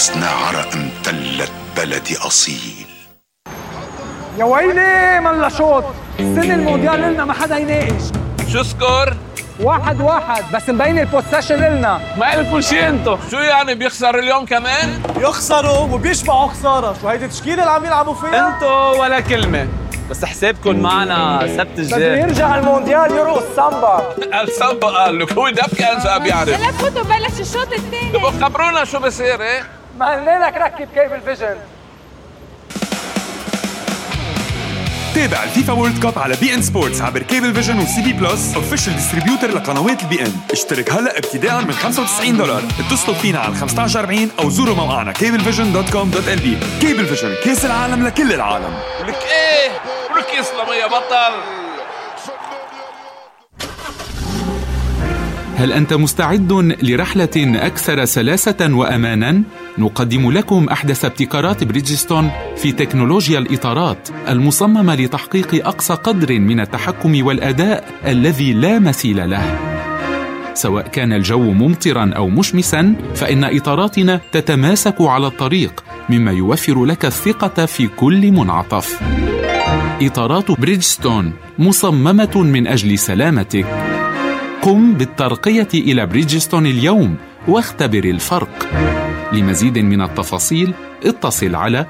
نفسنا عرق امتلت بلدي أصيل. يا ويلي ملا شوط، السنة المونديال لنا ما حدا يناقش. شو سكور؟ 1-1 بس مبين البوسيشن لنا. ما لكم شي انتو، شو يعني بيخسر اليوم كمان؟ يخسروا وبيشبعوا خسارة، شو هيدي التشكيلة اللي عم يلعبوا فيها؟ انتو ولا كلمة، بس حسابكم معنا سبت الجاي. بده يرجع المونديال يرقص سامبا. السامبا قال لك هو دبكة انسى بيعرف. لا فوتوا بلش الشوط الثاني. تبقوا خبرونا شو بصير ايه؟ ما قلنا لك ركب كيبل فيجن. تابع الفيفا وورلد كاب على بي ان سبورتس عبر كيبل فيجن وسي بي بلس اوفيشال ديستريبيوتر لقنوات البي ان. اشترك هلا ابتداء من $95. اتصلوا فينا على 1540 او زوروا موقعنا cablevision.com.lb. كيبل فيجن، كاس العالم لكل العالم. ولك ايه؟ ولك يسلم يا بطل. هل أنت مستعد لرحلة أكثر سلاسة وأماناً؟ نقدم لكم أحدث ابتكارات بريدجستون في تكنولوجيا الإطارات المصممة لتحقيق أقصى قدر من التحكم والأداء الذي لا مثيل له. سواء كان الجو ممطراً أو مشمساً، فإن إطاراتنا تتماسك على الطريق، مما يوفر لك الثقة في كل منعطف. إطارات بريدجستون مصممة من أجل سلامتك. قم بالترقية إلى بريدجستون اليوم واختبر الفرق. لمزيد من التفاصيل اتصل على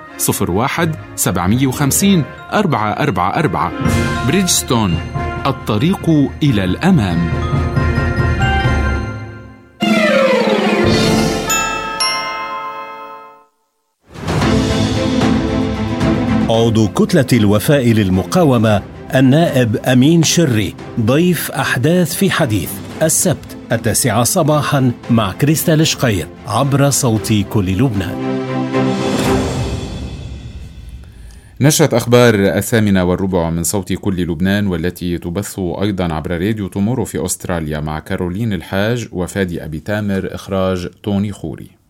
01-750-444. بريدجستون، الطريق إلى الأمام. عضو كتلة الوفاء للمقاومة النائب أمين شري ضيف أحداث في حديث السبت 9 صباحا مع كريستال شقير عبر صوت كل لبنان. نشرة أخبار 8:15 من صوت كل لبنان، والتي تبث أيضا عبر راديو تومورو في أستراليا مع كارولين الحاج وفادي أبي تامر، إخراج توني خوري.